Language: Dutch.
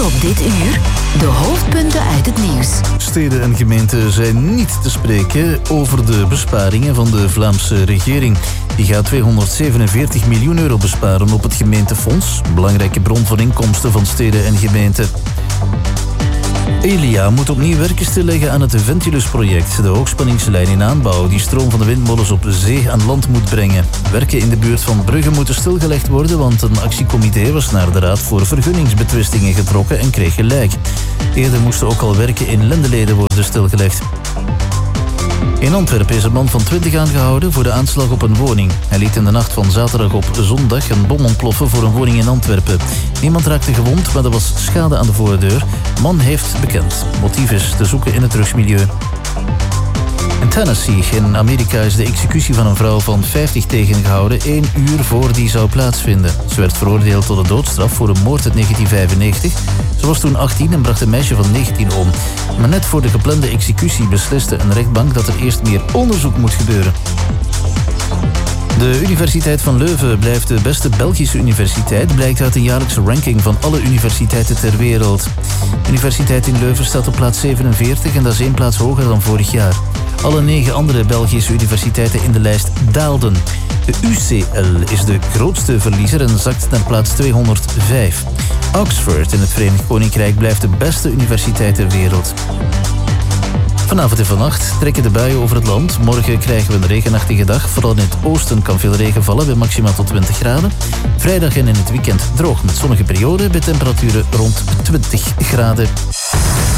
Verder op dit uur de hoofdpunten uit het nieuws. Steden en gemeenten zijn niet te spreken over de besparingen van de Vlaamse regering. Die gaat 247 miljoen euro besparen op het gemeentefonds. Belangrijke bron van inkomsten van steden en gemeenten. Elia moet opnieuw werken stilleggen aan het Ventilus-project, de hoogspanningslijn in aanbouw die stroom van de windmolens op zee aan land moet brengen. Werken in de buurt van Brugge moeten stilgelegd worden, want een actiecomité was naar de Raad voor Vergunningsbetwistingen getrokken en kreeg gelijk. Eerder moesten ook al werken in Lendeleden worden stilgelegd. In Antwerpen is een man van 20 aangehouden voor de aanslag op een woning. Hij liet in de nacht van zaterdag op zondag een bom ontploffen voor een woning in Antwerpen. Niemand raakte gewond, maar er was schade aan de voordeur. Man heeft bekend. Motief is te zoeken in het drugsmilieu. In Tennessee in Amerika is de executie van een vrouw van 50 tegengehouden 1 uur voor die zou plaatsvinden. Ze werd veroordeeld tot de doodstraf voor een moord uit 1995. Ze was toen 18 en bracht een meisje van 19 om. Maar net voor de geplande executie besliste een rechtbank dat er eerst meer onderzoek moet gebeuren. De Universiteit van Leuven blijft de beste Belgische universiteit, blijkt uit een jaarlijkse ranking van alle universiteiten ter wereld. De Universiteit in Leuven staat op plaats 47 en dat is 1 plaats hoger dan vorig jaar. Alle 9 andere Belgische universiteiten in de lijst daalden. De UCL is de grootste verliezer en zakt naar plaats 205. Oxford in het Verenigd Koninkrijk blijft de beste universiteit ter wereld. Vanavond en vannacht trekken de buien over het land. Morgen krijgen we een regenachtige dag. Vooral in het oosten kan veel regen vallen bij maxima tot 20 graden. Vrijdag en in het weekend droog met zonnige perioden bij temperaturen rond 20 graden.